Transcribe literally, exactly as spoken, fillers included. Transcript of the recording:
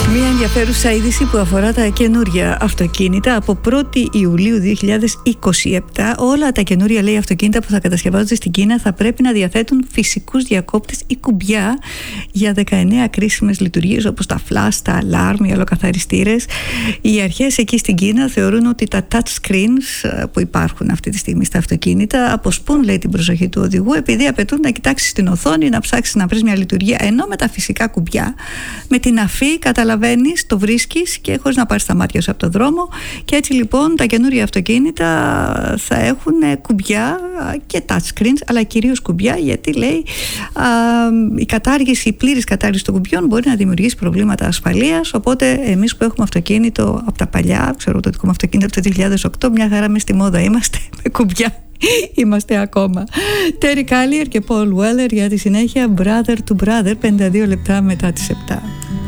Μια ενδιαφέρουσα είδηση που αφορά τα καινούρια αυτοκίνητα. Από πρώτη Ιουλίου δύο χιλιάδες είκοσι επτά όλα τα καινούρια, λέει, αυτοκίνητα που θα κατασκευάζονται στην Κίνα θα πρέπει να διαθέτουν φυσικούς διακόπτες ή κουμπιά για δεκαεννέα κρίσιμες λειτουργίες, όπως τα flash, τα alarm, οι ολοκαθαριστήρες. Οι αρχές εκεί στην Κίνα θεωρούν ότι τα touch screens που υπάρχουν αυτή τη στιγμή στα αυτοκίνητα αποσπούν, λέει, την προσοχή του οδηγού, επειδή απαιτούν να κοιτάξεις την οθόνη, να ψάξεις να βρεις μια λειτουργία, ενώ με τα φυσικά κουμπιά, με την αφή, καταλαβαίνεις, το βρίσκεις και χωρίς να πάρεις τα μάτια σου από τον δρόμο. Και έτσι λοιπόν τα καινούρια αυτοκίνητα θα έχουν κουμπιά και touch screens, αλλά κυρίως κουμπιά, γιατί, λέει, α, η κατάργηση, η πλήρης κατάργηση των κουμπιών μπορεί να δημιουργήσει προβλήματα ασφαλείας. Οπότε εμείς που έχουμε αυτοκίνητο από τα παλιά, ξέρω το δικό μου αυτοκίνητο από το δύο χιλιάδες οκτώ, μια χαρά μες στη μόδα είμαστε, με κουμπιά είμαστε ακόμα. Terry Callier και Paul Weller για τη συνέχεια, Brother to Brother, πενήντα δύο λεπτά μετά τις επτά.